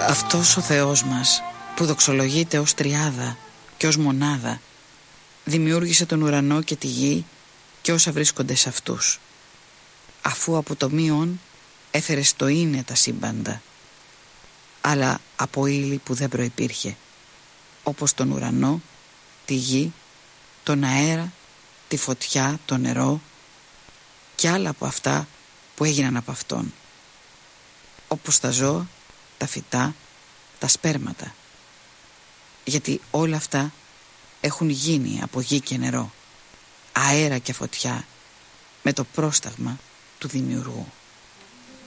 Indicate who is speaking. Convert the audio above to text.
Speaker 1: Αυτός ο Θεός μας που δοξολογείται ως τριάδα και ως μονάδα δημιούργησε τον ουρανό και τη γη και όσα βρίσκονται σε αυτούς, αφού από το μείον έφερε στο είναι τα σύμπαντα, αλλά από ύλη που δεν προϋπήρχε, όπως τον ουρανό, τη γη, τον αέρα, τη φωτιά, το νερό και άλλα από αυτά που έγιναν από αυτόν, όπως τα ζώα, τα φυτά, τα σπέρματα, γιατί όλα αυτά έχουν γίνει από γη και νερό, αέρα και φωτιά, με το πρόσταγμα του Δημιουργού.